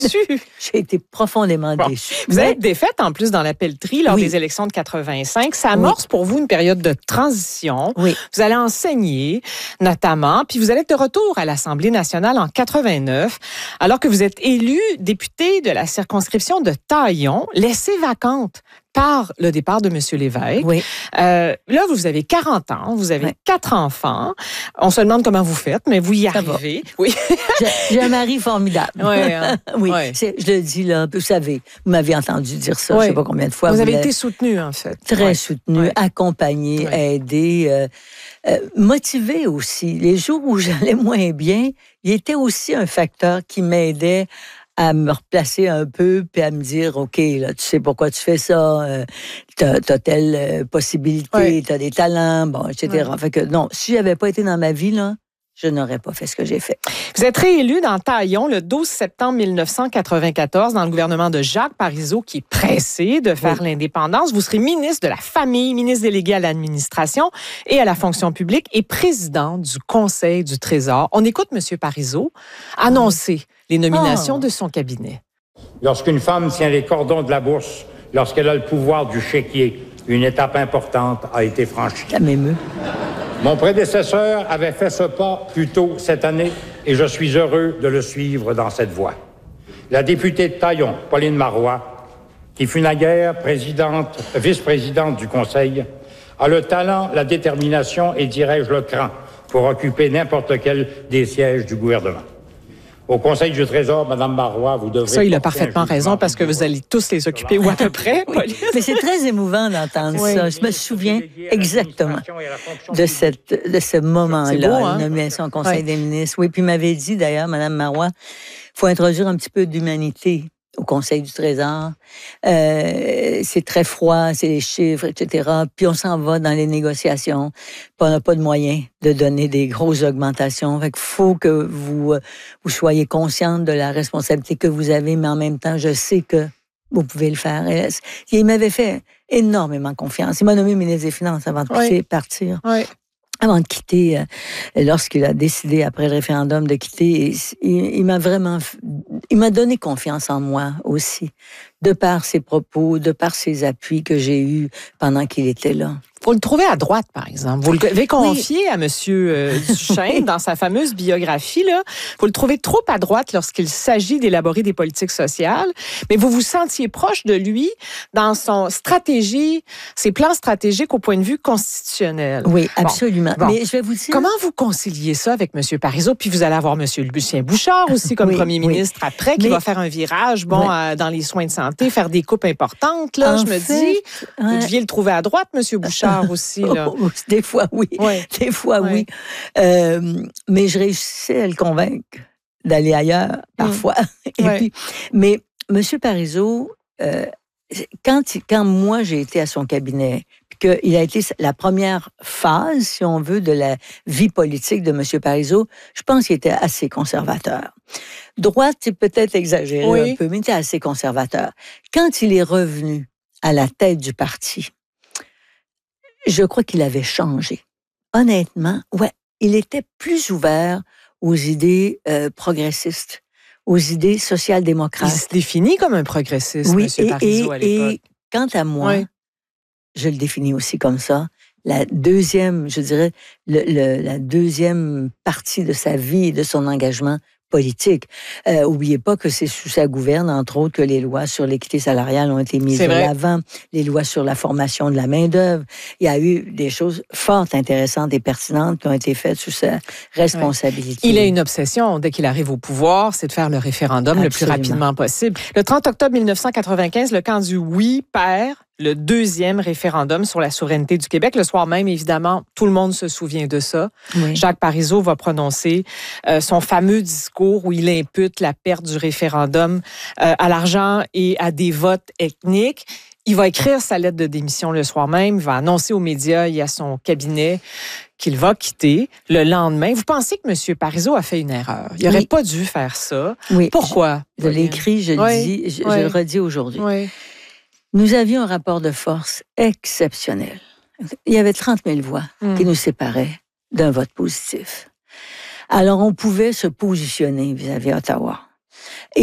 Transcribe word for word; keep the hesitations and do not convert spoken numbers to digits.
déçue. J'ai été profondément bon. déçue. Vous Mais... avez été défaite en plus dans la pelleterie lors oui. des élections de quatre-vingt-cinq. Ça amorce oui. pour vous une période de transition. Oui. Vous allez enseigner notamment, puis vous allez être de retour à l'Assemblée nationale en quatre-vingt-neuf, alors que vous êtes élu député de la circonscription de Taillon, laissée vacante par le départ de M. Lévesque. Oui. Euh, là, vous avez quarante ans, vous avez oui. quatre enfants. On se demande comment vous faites, mais vous y Ça arrivez. Va. Oui. J'ai, j'ai un mari formidable. Ouais, hein? oui, ouais. C'est, je le dis là, vous savez, vous m'avez entendu dire ça, ouais. je ne sais pas combien de fois. Vous, vous avez été soutenu, en fait. Très ouais. soutenu, ouais. accompagné, ouais. aidé, euh, euh, motivé aussi. Les jours où j'allais moins bien, il était aussi un facteur qui m'aidait à me replacer un peu, puis à me dire, OK, là, tu sais pourquoi tu fais ça, euh, t'as, t'as telle euh, possibilité, oui. t'as des talents, bon, et cetera. Oui. Fait que non, si j'avais pas été dans ma vie, là, je n'aurais pas fait ce que j'ai fait. Vous êtes réélu dans Taillon le douze septembre dix-neuf cent quatre-vingt-quatorze dans le gouvernement de Jacques Parizeau, qui est pressé de faire oui. l'indépendance. Vous serez ministre de la Famille, ministre délégué à l'administration et à la fonction publique et président du Conseil du Trésor. On écoute M. Parizeau annoncer oh. les nominations oh. de son cabinet. Lorsqu'une femme tient les cordons de la bourse, lorsqu'elle a le pouvoir du chéquier, une étape importante a été franchie. Ça m'émeut. Mon prédécesseur avait fait ce pas plus tôt cette année et je suis heureux de le suivre dans cette voie. La députée de Taillon, Pauline Marois, qui fut naguère présidente, vice-présidente du Conseil, a le talent, la détermination et, dirais-je, le cran pour occuper n'importe quel des sièges du gouvernement. Au Conseil du Trésor, Mme Marois, vous devrez... Ça, il a parfaitement raison, parce que vous allez tous les occuper, ou à peu près. Oui. Mais c'est très émouvant d'entendre oui. ça. Je me souviens exactement de, cette, de ce moment-là, beau, hein? La nomination au Conseil oui. des ministres. Oui, puis il m'avait dit, d'ailleurs, Mme Marois, il faut introduire un petit peu d'humanité au Conseil du Trésor. Euh, c'est très froid, c'est les chiffres, et cetera. Puis on s'en va dans les négociations. Puis on n'a pas de moyens de donner des grosses augmentations. Fait qu'il faut que vous, vous soyez consciente de la responsabilité que vous avez, mais en même temps, je sais que vous pouvez le faire. Et il m'avait fait énormément confiance. Il m'a nommé ministre des Finances avant de oui. partir. Oui. Avant de quitter, euh, lorsqu'il a décidé, après le référendum, de quitter, il, il m'a vraiment... Il m'a donné confiance en moi aussi, de par ses propos, de par ses appuis que j'ai eus pendant qu'il était là. Vous le trouvez à droite, par exemple. Vous l'avez confié oui. à M. Euh, Duchesne dans sa fameuse biographie. Là. Vous le trouvez trop à droite lorsqu'il s'agit d'élaborer des politiques sociales, mais vous vous sentiez proche de lui dans son stratégie, ses plans stratégiques au point de vue constitutionnel. Oui, absolument. Bon. Bon. Mais je vais vous dire... Comment vous conciliez ça avec M. Parizeau? Puis vous allez avoir M. Lucien Bouchard aussi comme oui, premier oui. ministre après, qui mais... va faire un virage bon, oui. euh, dans les soins de santé, faire des coupes importantes. Là, en je me fait, dis, hein... vous deviez le trouver à droite, M. Bouchard. Aussi, là. Oh, des fois, oui. Ouais. Des fois, ouais. oui. Euh, mais je réussissais à le convaincre d'aller ailleurs, parfois. Mmh. Et ouais. puis, mais M. Parizeau, euh, quand, quand moi, j'ai été à son cabinet, qu'il a été la première phase, si on veut, de la vie politique de M. Parizeau, je pense qu'il était assez conservateur. Droite, c'est peut-être exagéré oui. un peu, mais il était assez conservateur. Quand il est revenu à la tête du parti, je crois qu'il avait changé. Honnêtement, ouais, il était plus ouvert aux idées euh, progressistes, aux idées social-démocrates. Il se définit comme un progressiste, oui, M. Parizeau, et, à l'époque. Et quant à moi, oui. je le définis aussi comme ça. La deuxième, je dirais, le, le, la deuxième partie de sa vie et de son engagement politique. Euh, oubliez pas que c'est sous sa gouverne, entre autres, que les lois sur l'équité salariale ont été mises de l'avant, les lois sur la formation de la main-d'œuvre. Il y a eu des choses fort intéressantes et pertinentes qui ont été faites sous sa responsabilité. Ouais. Il a une obsession, dès qu'il arrive au pouvoir, c'est de faire le référendum Absolument. le plus rapidement possible. Le trente octobre dix-neuf cent quatre-vingt-quinze, le camp du oui perd le deuxième référendum sur la souveraineté du Québec. Le soir même, évidemment, tout le monde se souvient de ça. Oui. Jacques Parizeau va prononcer euh, son fameux discours où il impute la perte du référendum euh, à l'argent et à des votes ethniques. Il va écrire sa lettre de démission le soir même. Il va annoncer aux médias et à son cabinet qu'il va quitter le lendemain. Vous pensez que M. Parizeau a fait une erreur? Il n'aurait oui. pas dû faire ça. Oui. Pourquoi? Je, je l'ai écrit, je oui. le dis, je, oui. je le redis aujourd'hui. Oui. Nous avions un rapport de force exceptionnel. Il y avait trente mille voix mmh. qui nous séparaient d'un vote positif. Alors, on pouvait se positionner vis-à-vis d'Ottawa. Et